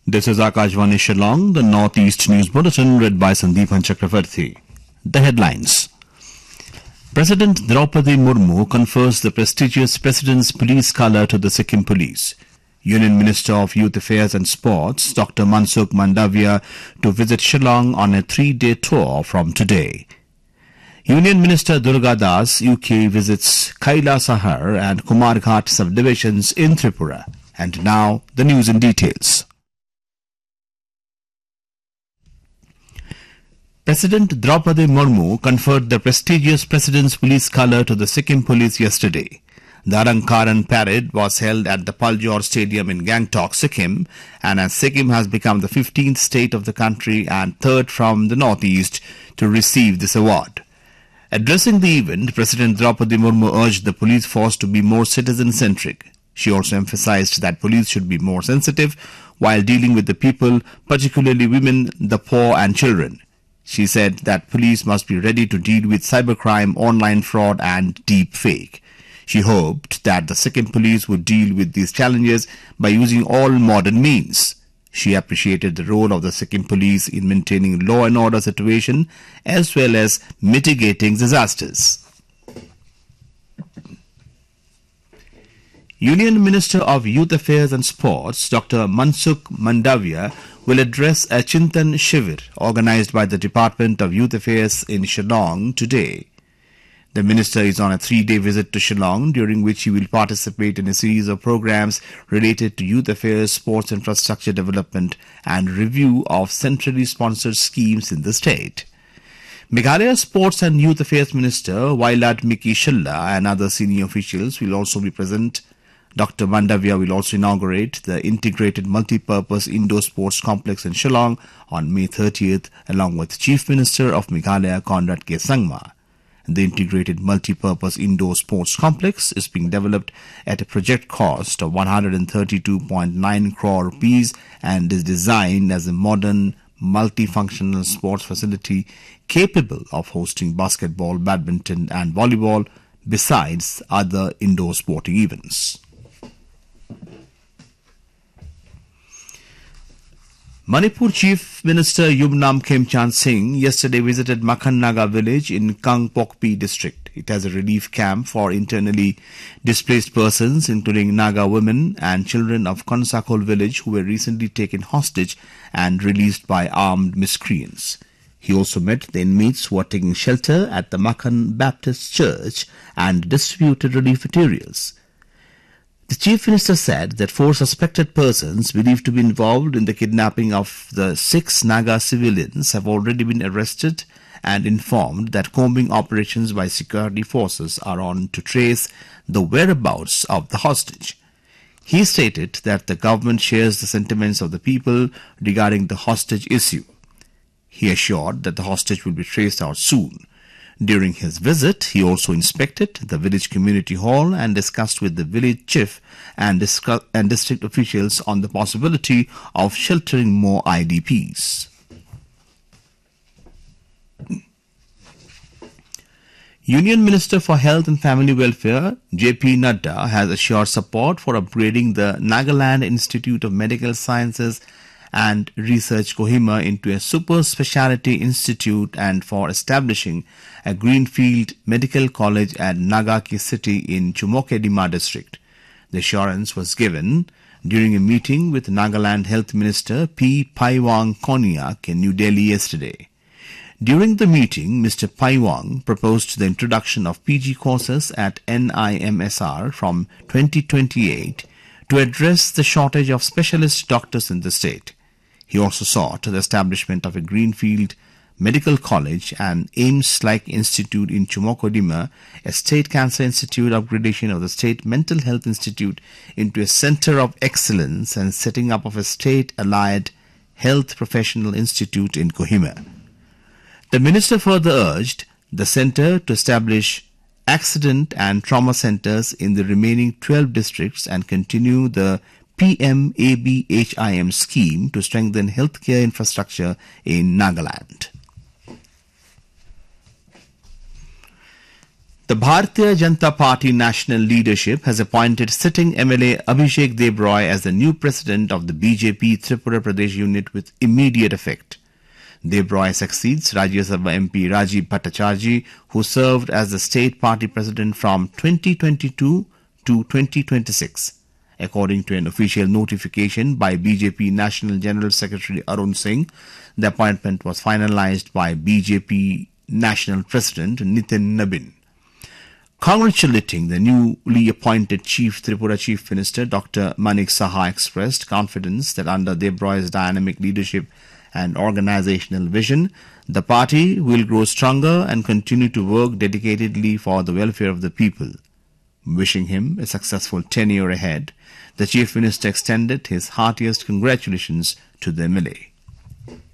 This is Akashvani Shillong, the Northeast News Bulletin read by Sandeepan Chakravarti. The headlines. President Draupadi Murmu confers the prestigious President's Police Colour to the Sikkim Police. Union Minister of Youth Affairs and Sports, Dr. Mansukh Mandavia, to visit Shillong on a 3-day tour from today. Union Minister Durga Das, UK, visits Kaila Sahar and Kumarghat subdivisions in Tripura. And now, the news in details. President Draupadi Murmu conferred the prestigious President's Police Colour to the Sikkim Police yesterday. The Arankaran parade was held at the Paljor Stadium in Gangtok, Sikkim, and as Sikkim has become the 15th state of the country and third from the northeast to receive this award. Addressing the event, President Draupadi Murmu urged the police force to be more citizen-centric. She also emphasized that police should be more sensitive while dealing with the people, particularly women, the poor and children. She said that police must be ready to deal with cybercrime, online fraud and deep fake. She hoped that the Sikkim police would deal with these challenges by using all modern means. She appreciated the role of the Sikkim police in maintaining law and order situation as well as mitigating disasters. Union Minister of Youth Affairs and Sports, Dr. Mansukh Mandavia, will address a Chintan Shivir organized by the Department of Youth Affairs in Shillong today. The minister is on a 3-day visit to Shillong, during which he will participate in a series of programs related to youth affairs, sports infrastructure development and review of centrally sponsored schemes in the state. Meghalaya Sports and Youth Affairs Minister Wailat Miki Shilla and other senior officials will also be present. Dr. Mandavia will also inaugurate the integrated multi-purpose indoor sports complex in Shillong on May 30th, along with Chief Minister of Meghalaya Conrad K. Sangma. The integrated multi-purpose indoor sports complex is being developed at a project cost of 132.9 crore rupees and is designed as a modern multifunctional sports facility capable of hosting basketball, badminton and volleyball besides other indoor sporting events. Manipur Chief Minister Yumnam Khemchand Singh yesterday visited Makhan Naga village in Kangpokpi district. It has a relief camp for internally displaced persons, including Naga women and children of Konsakol village who were recently taken hostage and released by armed miscreants. He also met the inmates who are taking shelter at the Makhan Baptist Church and distributed relief materials. The Chief Minister said that 4 suspected persons believed to be involved in the kidnapping of the 6 Naga civilians have already been arrested and informed that combing operations by security forces are on to trace the whereabouts of the hostage. He stated that the government shares the sentiments of the people regarding the hostage issue. He assured that the hostage will be traced out soon. During his visit, he also inspected the village community hall and discussed with the village chief and district officials on the possibility of sheltering more IDPs. Union Minister for Health and Family Welfare, J.P. Nadda, has assured support for upgrading the Nagaland Institute of Medical Sciences and Research Kohima into a super speciality institute and for establishing a greenfield medical college at Nagaki city in Chumokedima district. The assurance was given during a meeting with Nagaland Health Minister P. Paiwang Konyak in New Delhi yesterday. During the meeting, Mr. Paiwang proposed the introduction of PG courses at NIMSR from 2028 to address the shortage of specialist doctors in the state. He also sought the establishment of a greenfield medical college and AIMS-like institute in Chumokedima, a state cancer institute, upgradation of the state mental health institute into a center of excellence and setting up of a state-allied health professional institute in Kohima. The minister further urged the center to establish accident and trauma centers in the remaining 12 districts and continue the PMABHIM scheme to strengthen healthcare infrastructure in Nagaland. The Bharatiya Janata Party national leadership has appointed sitting MLA Abhishek Debroy as the new president of the BJP Tripura Pradesh unit with immediate effect. Debroy succeeds Rajya Sabha MP Rajiv Bhattacharjee, who served as the state party president from 2022 to 2026. According to an official notification by BJP National General Secretary Arun Singh, the appointment was finalized by BJP National President Nitin Nabin. Congratulating the newly appointed Tripura Chief Minister, Dr. Manik Saha expressed confidence that under Debroy's dynamic leadership and organizational vision, the party will grow stronger and continue to work dedicatedly for the welfare of the people. Wishing him a successful tenure ahead, the Chief Minister extended his heartiest congratulations to the MLA.